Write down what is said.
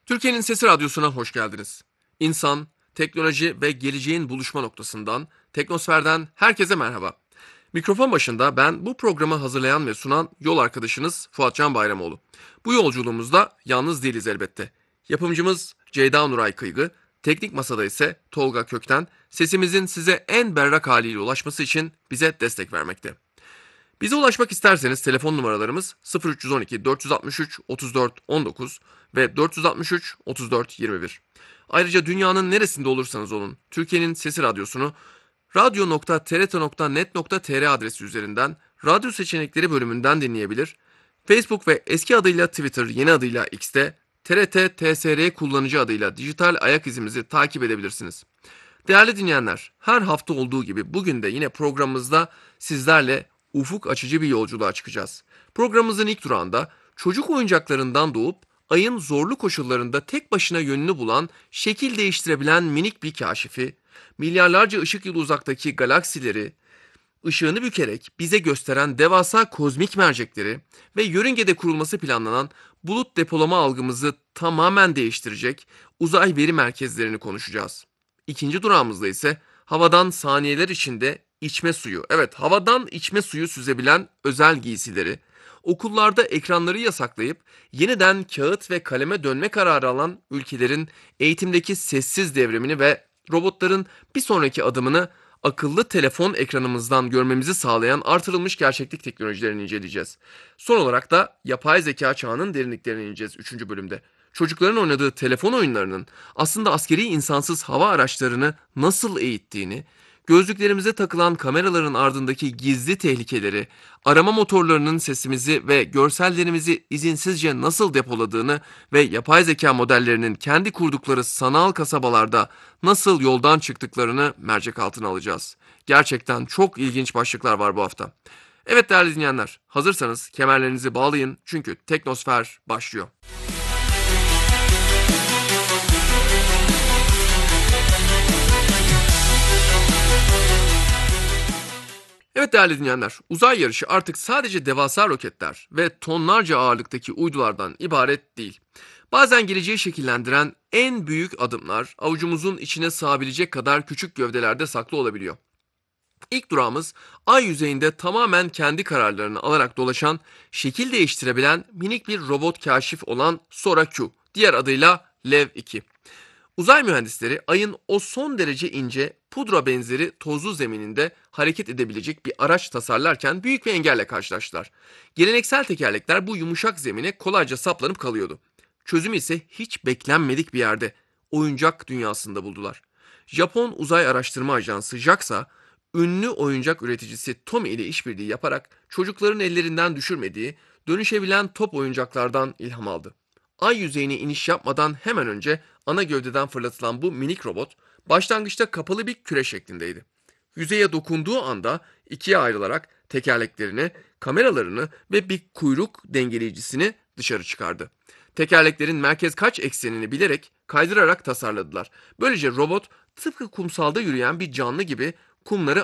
Türkiye'nin Sesi Radyosu'na hoş geldiniz. İnsan, teknoloji ve geleceğin buluşma noktasından, Teknosfer'den herkese merhaba. Mikrofon başında ben bu programı hazırlayan ve sunan yol arkadaşınız Fuat Can Bayramoğlu. Bu yolculuğumuzda yalnız değiliz elbette. Yapımcımız Ceyda Nuray Kıygı, teknik masada ise Tolga Kökten, sesimizin size en berrak haliyle ulaşması için bize destek vermekte. Bize ulaşmak isterseniz telefon numaralarımız 0312 463 34 19 ve 463 34 21. Ayrıca dünyanın neresinde olursanız olun Türkiye'nin Sesi Radyosu'nu radyo.trt.net.tr adresi üzerinden radyo seçenekleri bölümünden dinleyebilir. Facebook ve eski adıyla Twitter, yeni adıyla X'te TRT TSR kullanıcı adıyla dijital ayak izimizi takip edebilirsiniz. Değerli dinleyenler, her hafta olduğu gibi bugün de yine programımızda sizlerle ufuk açıcı bir yolculuğa çıkacağız. Programımızın ilk durağında çocuk oyuncaklarından doğup ayın zorlu koşullarında tek başına yönünü bulan, şekil değiştirebilen minik bir kaşifi, milyarlarca ışık yılı uzaktaki galaksileri, ışığını bükerek bize gösteren devasa kozmik mercekleri ve yörüngede kurulması planlanan bulut depolama algımızı tamamen değiştirecek uzay veri merkezlerini konuşacağız. İkinci durağımızda ise havadan saniyeler içinde içme suyu, evet havadan içme suyu süzebilen özel giysileri, okullarda ekranları yasaklayıp yeniden kağıt ve kaleme dönme kararı alan ülkelerin eğitimdeki sessiz devrimini ve robotların bir sonraki adımını akıllı telefon ekranımızdan görmemizi sağlayan artırılmış gerçeklik teknolojilerini inceleyeceğiz. Son olarak da yapay zeka çağının derinliklerini ineceğiz 3. bölümde. Çocukların oynadığı telefon oyunlarının aslında askeri insansız hava araçlarını nasıl eğittiğini, gözlüklerimize takılan kameraların ardındaki gizli tehlikeleri, arama motorlarının sesimizi ve görsellerimizi izinsizce nasıl depoladığını ve yapay zeka modellerinin kendi kurdukları sanal kasabalarda nasıl yoldan çıktıklarını mercek altına alacağız. Gerçekten çok ilginç başlıklar var bu hafta. Evet değerli dinleyenler, hazırsanız kemerlerinizi bağlayın çünkü Teknosfer başlıyor. Evet değerli dinleyenler, uzay yarışı artık sadece devasa roketler ve tonlarca ağırlıktaki uydulardan ibaret değil. Bazen geleceği şekillendiren en büyük adımlar avucumuzun içine sığabilecek kadar küçük gövdelerde saklı olabiliyor. İlk durağımız ay yüzeyinde tamamen kendi kararlarını alarak dolaşan, şekil değiştirebilen minik bir robot kaşif olan Sora Q, diğer adıyla Lev 2. Uzay mühendisleri ayın o son derece ince, pudra benzeri tozlu zemininde hareket edebilecek bir araç tasarlarken büyük bir engelle karşılaştılar. Geleneksel tekerlekler bu yumuşak zemine kolayca saplanıp kalıyordu. Çözümü ise hiç beklenmedik bir yerde, oyuncak dünyasında buldular. Japon Uzay Araştırma Ajansı JAXA, ünlü oyuncak üreticisi Tomy ile işbirliği yaparak çocukların ellerinden düşürmediği dönüşebilen top oyuncaklardan ilham aldı. Ay yüzeyine iniş yapmadan hemen önce ana gövdeden fırlatılan bu minik robot başlangıçta kapalı bir küre şeklindeydi. Yüzeye dokunduğu anda ikiye ayrılarak tekerleklerini, kameralarını ve bir kuyruk dengeleyicisini dışarı çıkardı. Tekerleklerin merkez kaç eksenini bilerek kaydırarak tasarladılar. Böylece robot tıpkı kumsalda yürüyen bir canlı gibi kumları